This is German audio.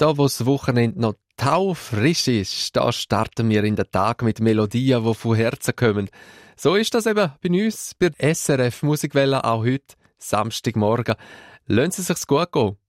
da wo das Wochenende noch taufrisch ist, da starten wir in den Tag mit Melodien, die von Herzen kommen. So ist das eben bei uns, bei SRF Musikwelle auch heute, Samstagmorgen. Lassen Sie sich's gut gehen.